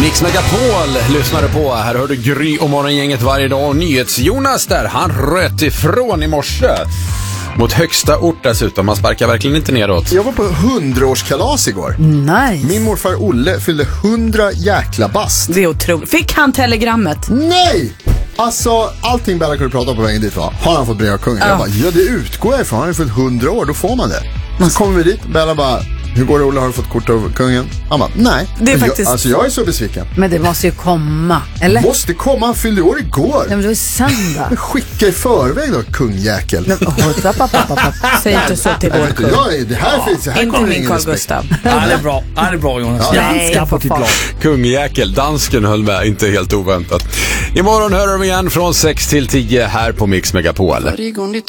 Mix Megapol lyssnar du på. Här hör du Gry och Morgongänget varje dag. Och NyhetsJonas där, han röt ifrån i morse. Mot högsta ort dessutom. Man sparkar verkligen inte neråt. Jag var på 100-årskalas igår. Nice. Min morfar Olle fyllde 100 jäkla bast. Det är otroligt. Fick han telegrammet? Nej! Alltså, allting Bella kunde prata på vägen dit var. Har han fått brev av kungen? Jag bara, ja det utgår jag ifrån. Han har fyllt 100 år, då får man det. Så kommer vi dit, Bella bara, hur går det Olle, har du fått kort av kungen? Han bara, nej. Det är faktiskt... jag är så besviken. Men det måste ju komma, eller? Måste komma, han fyllde år igår. Nej, men det var söndag. Skicka i förväg då, kungjäkel. Säg inte så till vår kung. Det här finns, här inte min Carl Gustav. Det är bra, det är bra Jonas. Ja, på plan. Kungjäkel, dansken höll med, inte helt oväntat. Imorgon hör vi igen från 6 till 10 här på Mix Megapol. Varje gång ditt